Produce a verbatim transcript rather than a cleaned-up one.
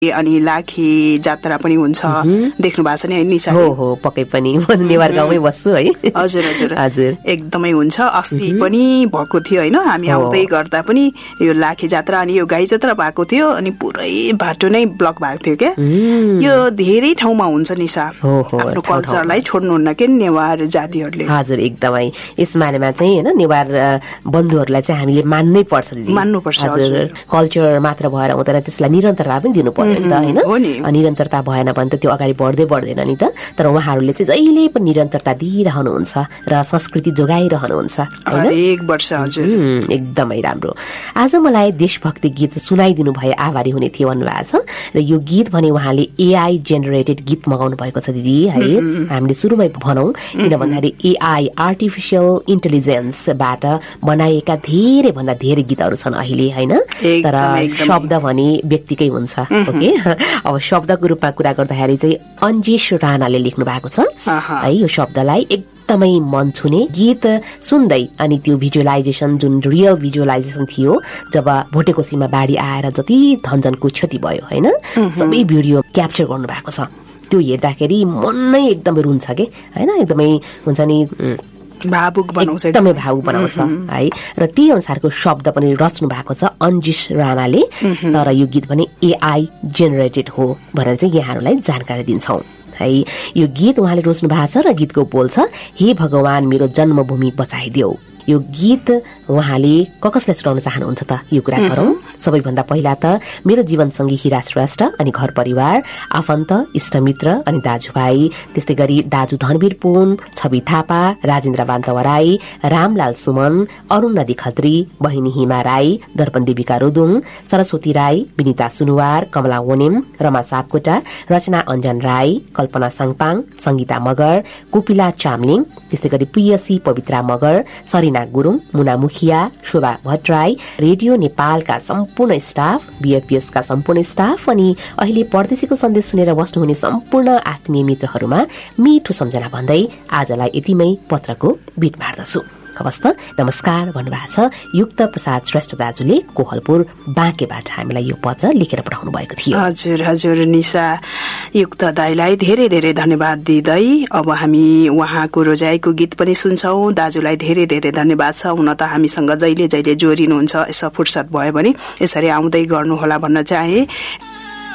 अनि लाखे जात्रा पनि हुन्छ देख्नु भएको छ नि निशा? हो हो पक्कै पनि म नेवार गाउँमै बस्छु है। हजुर हजुर हजुर एकदमै हुन्छ। अस्ति पनि भएको थियो हैन, हामी आउँदै गर्दा पनि यो लाखे जात्रा अनि यो गाई जात्रा भएको थियो अनि पुरै बाटो नै ब्लक भएको थियो क्या। यो धेरै ठाउँमा हुन्छ निशा, आफ्नो कल्चरलाई छोड्नुहुन्न के नेवार जातिहरूले। हजुर एकदमै यस मानेमा चाहिँ हैन नेवार बन्धुहरूलाई चाहिँ हामीले मान्नै पर्छ दिदी, मान्नुपर्छ। हजुर कल्चर मात्र भएर हुँदैन, त्यसलाई निरन्तरता पनि दिनु पर्यो नि त हैन। निरन्तरता भएन भने त त्यो अगाडि बढ्दै बढ्दैन नि त। तर उहाँहरूले चाहिँ जहिले पनि निरन्तरता दिइरहनुहुन्छ र संस्कृति जोगाइरहनुहुन्छ हैन, हरेक वर्ष। हजुर एकदमै राम्रो। आज मलाई देशभक्ति गीत सुनाइदिनु भए आभारी हुने थियो भन्नुभएको छ र यो गीत भने उहाँले एआई जेनेरेटेड गीत मगाउनु भएको छ दिदी है। हामीले सुरुमै भनौं किन भन्दाखेरि एआई आर्टिफिशियल इन्टेलिजेन्सबाट बनाएका धेरै भन्दा धेरै गीतहरू छन् अहिले हैन। तर शब्द भने व्यक्तिकै हुन्छ। ओके अब शब्दको रूपमा कुरा गर्दाखेरि चाहिँ अन्जेश राणाले लेख्नु भएको छ है। यो शब्दलाई एकदमै मन छुने गीत सुन्दै अनि त्यो भिजुअलाइजेसन जुन रियल भिजुअलाइजेसन थियो जब भोटेकोसीमा बाढी आएर जति धनजनको क्षति भयो हैन, सबै भिडियो क्याप्चर गर्नु भएको छ। त्यो हेर्दाखेरि मन नै एकदमै रुन्छ के हैन, एकदमै हुन्छ नि भावुक बनाउँछ, एकदमै भावुक बनाउँछ है। र त्यही अनुसारको शब्द पनि रच्नु भएको छ अन्जिश राणाले। तर यो गीत भने एआई जेनेरेटेड हो भनेर चाहिँ यहाँहरूलाई जानकारी दिन्छौँ है। यो गीत उहाँले रोज्नु भएको छ र गीतको बोल छ, हे भगवान मेरो जन्मभूमि बचाइदेऊ। यो गीत उहाँले कसलाई सुनाउन चाहनुहुन्छ त यो कुरा गरौँ। सबैभन्दा पहिला त मेरो जीवनसँगी हिरा श्रेष्ठ अनि घर परिवार, आफन्त, इष्टमित्र अनि दाजुभाइ, त्यस्तै गरी दाजु धनवीर पुन, छवि थापा, राजेन्द्र बान्तवराई, रामलाल सुमन, अरुण नदी खत्री, बहिनी हिमा राई, दर्पण देविका रोदुङ, सरस्वती राई, विनिता सुनुवार, कमला वनेम, रमा सापकोटा, रचना अञ्जन राई, कल्पना साङपाङ, संगीता मगर, कुपिला चामलिङ, त्यस्तै गरी प्रियसी पवित्रा मगर, सरिना गुरुङ, मुना मुखिया, शोभा भट्टराई, रेडियो नेपालका सम्पूर्ण स्टाफ, बीएफपीएसका सम्पूर्ण स्टाफ अनि अहिले परदेशीको सन्देश सुनेर बस्नुहुने सम्पूर्ण आत्मीय मित्रहरूमा मिठो सम्झना भन्दै आजलाई यतिमै पत्रको बिट मार्दछु। हवस् त, नमस्कार भन्नुभएको छ युक्त प्रसाद श्रेष्ठ दाजुले कोहलपुर बाँकेबाट हामीलाई यो पत्र लेखेर पठाउनु भएको थियो। हजुर हजुर निशा, युक्त दाइलाई धेरै धेरै धन्यवाद दिँदै अब हामी उहाँको रोजाइको गीत पनि सुन्छौँ। दाजुलाई धेरै धेरै धन्यवाद छ। हुन त हामीसँग जहिले जहिले जोडिनुहुन्छ, यसो फुर्सद भयो भने यसरी आउँदै गर्नुहोला भन्न चाहे।